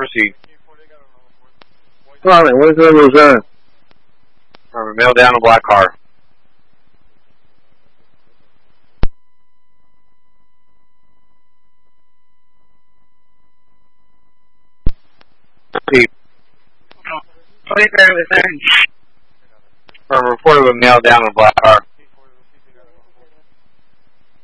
Proceed. Comment, what is the number of zone? Mail down a black car. Proceed. Report of a mail down a black car.